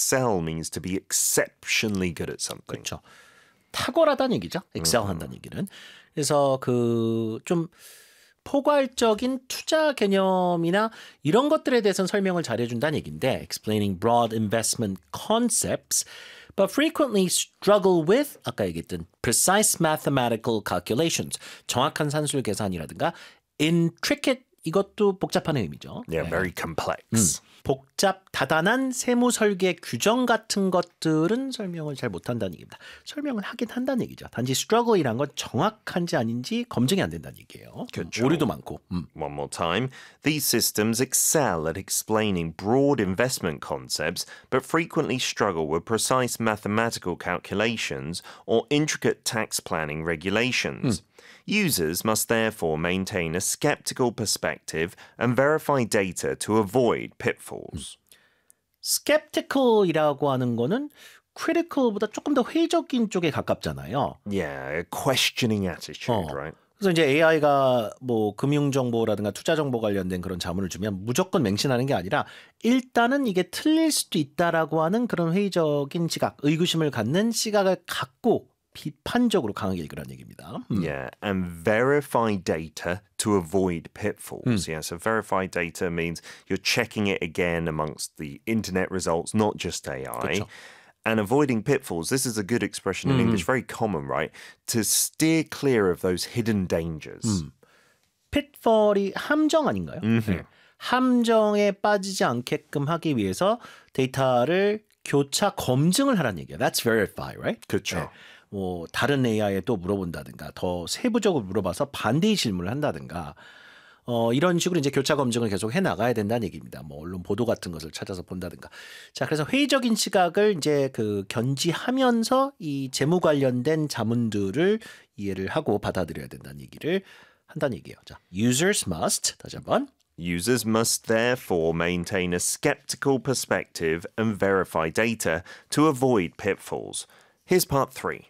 excel means to be exceptionally good at something. 그렇죠. 탁월하다는 얘기죠. excel한다는 얘기는. 그래서 그 좀 포괄적인 투자 개념이나 이런 것들에 대해서는 설명을 잘해준다는 얘기인데 explaining broad investment concepts but frequently struggle with 아까 얘기했던 precise mathematical calculations 정확한 산술 계산이라든가 intricate 이것도 복잡한 의미죠. Yeah, very complex. 복잡, 다단한 세무 설계 규정 같은 것들은 설명을 잘 못한다는 얘기입니다. 설명은 하긴 한다는 얘기죠. 단지 struggle이란 건 정확한지 아닌지 검증이 안 된다는 얘기예요. 오류도 많고. One more time. These systems excel at explaining broad investment concepts, but frequently struggle with precise mathematical calculations or intricate tax planning regulations. Users must therefore maintain a skeptical perspective and verify data to avoid pitfalls. skeptical이라고 하는 거는 critical보다 조금 더 회의적인 쪽에 가깝잖아요. Yeah, a questioning attitude, right? 그래서 이제 AI가 뭐 금융 정보라든가 투자 정보 관련된 그런 자문을 주면 무조건 맹신하는 게 아니라 일단은 이게 틀릴 수도 있다라고 하는 그런 회의적인 시각, 의구심을 갖는 시각을 갖고 비판적으로 강하게 읽으라는 얘기입니다. Yeah, and verify data to avoid pitfalls. Yeah, so verify data means you're checking it again amongst the internet results, not just AI. 그렇죠. And avoiding pitfalls, this is a good expression in English, very common, right? To steer clear of those hidden dangers. pitfall이 함정 아닌가요? 네. 함정에 빠지지 않게끔 하기 위해서 데이터를 교차 검증을 하라는 얘기예요. That's verify, right? 그렇죠. 네. 뭐 다른 AI에 또 물어본다든가 더 세부적으로 물어봐서 반대의 질문을 한다든가 이런 식으로 이제 교차 검증을 계속 해 나가야 된다는 얘기입니다. 뭐 언론 보도 같은 것을 찾아서 본다든가. 자, 그래서 회의적인 시각을 이제 그 견지하면서 이 재무 관련된 자문들을 이해를 하고 받아들여야 된다는 얘기를 한다는 얘기예요. 자, users must 다시 한번. Users must therefore maintain a skeptical perspective and verify data to avoid pitfalls. Here's part 3.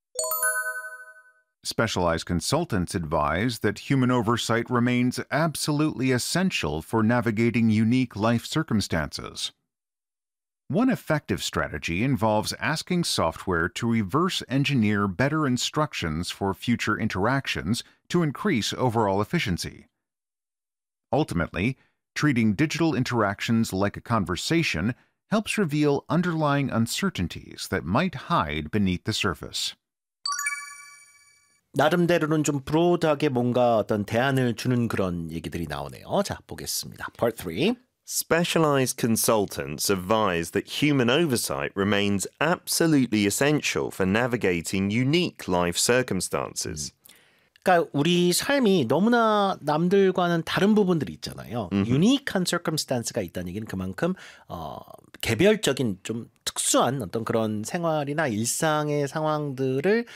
Specialized consultants advise that human oversight remains absolutely essential for navigating unique life circumstances. One effective strategy involves asking software to reverse engineer better instructions for future interactions to increase overall efficiency. Ultimately, treating digital interactions like a conversation helps reveal underlying uncertainties that might hide beneath the surface. 나름대로는 좀 브로드하게 뭔가 어떤 대안을 주는 그런 얘기들이 나오네요. 자, 보겠습니다. Part 3. Specialized consultants advise that human oversight remains absolutely essential for navigating unique life circumstances. 그러니까 우리 삶이 너무나 남들과는 다른 부분들이 있잖아요. 유니크한 circumstance가 있다는 얘기는 그만큼 개별적인 좀 특수한 어떤 그런 생활이나 일상의 상황들을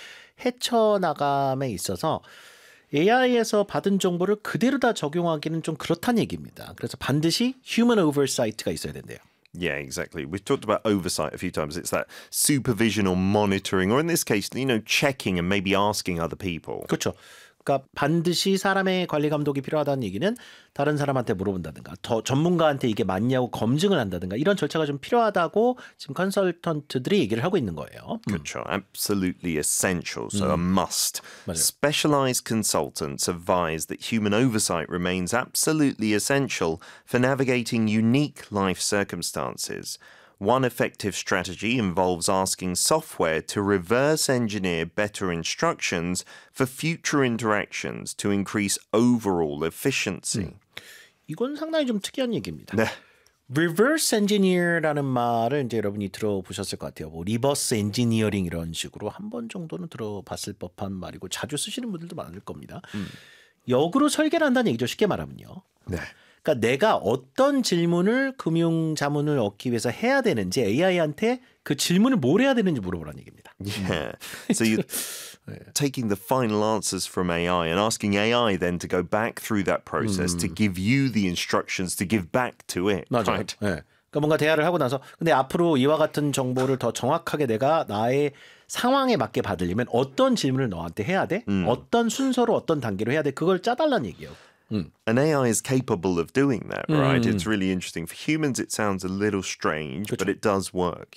헤쳐나감에 있어서 AI에서 받은 정보를 그대로 다 적용하기는 좀 그렇다는 얘기입니다. 그래서 반드시 human oversight가 있어야 된대요. Yeah, exactly. We've talked about oversight a few times. It's that supervision or monitoring, or in this case, checking and maybe asking other people. 그렇죠. 그러니까 반드시 사람의 관리 감독이 필요하다는 얘기는 다른 사람한테 물어본다든가 더 전문가한테 이게 맞냐고 검증을 한다든가 이런 절차가 좀 필요하다고 지금 컨설턴트들이 얘기를 하고 있는 거예요. 그렇죠. Absolutely essential, so a must. 맞아요. Specialized consultants advise that human oversight remains absolutely essential for navigating unique life circumstances. One effective strategy involves asking software to reverse engineer better instructions for future interactions to increase overall efficiency. 이건 상당히 좀 특이한 얘기입니다. 네. reverse engineer라는 말을 이제 여러분이 들어보셨을 것 같아요. 뭐 리버스 엔지니어링 이런 식으로 한 번 정도는 들어봤을 법한 말이고 자주 쓰시는 분들도 많을 겁니다. 역으로 설계를 한다는 얘기죠. 쉽게 말하면요. 네. 그러니까 내가 어떤 질문을 금융 자문을 얻기 위해서 해야 되는지 AI한테 그 질문을 뭘 해야 되는지 물어보라는 얘기입니다. Yeah. So you're taking the final answers from AI and asking AI then to go back through that process to give you the instructions to give back to it. 맞아요. Right? 네. 그러니까 뭔가 대화를 하고 나서 근데 앞으로 이와 같은 정보를 더 정확하게 내가 나의 상황에 맞게 받으려면 어떤 질문을 너한테 해야 돼? 어떤 순서로 어떤 단계로 해야 돼? 그걸 짜달라는 얘기예요. And AI is capable of doing that, right? It's really interesting. For humans, it sounds a little strange, but it does work.